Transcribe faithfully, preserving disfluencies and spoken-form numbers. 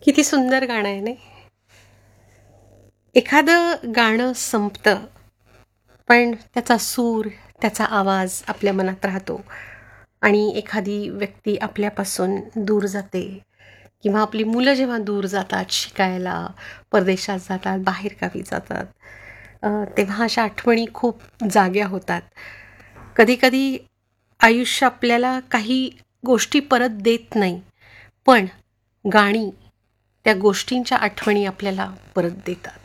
किती सुंदर गाणं आहे नाही. एखादं गाणं संपतं पण त्याचा सूर, त्याचा आवाज आपल्या मनात राहतो आणि एखादी व्यक्ती आपल्यापासून दूर जाते किंवा आपली मुलं जेव्हा दूर जातात शिकायला, परदेशात जातात, बाहेरगावी जातात, अ, तेव्हा अशा आठवणी खूप जाग्या होतात. कधी-कधी आयुष्य आपल्याला काही गोष्टी परत देत नाही, पण गाणी त्या गोष्टींच्या आठवणी आपल्याला परत देतात.